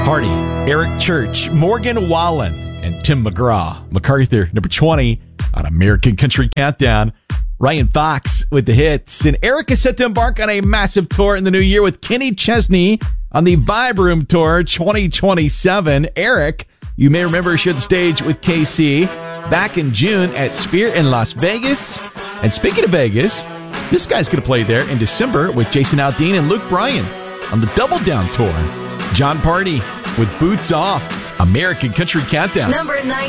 Party, Eric Church, Morgan Wallen, and Tim McGraw. MacArthur, number 20 on American Country Countdown. Ryan Fox with the hits. And Eric is set to embark on a massive tour in the new year with Kenny Chesney on the Vibe Room Tour 2027. Eric, you may remember, shared the stage with KC back in June at Sphere in Las Vegas. And speaking of Vegas, this guy's going to play there in December with Jason Aldean and Luke Bryan on the Double Down Tour. John Party with Boots Off, American Country Countdown. Number 9.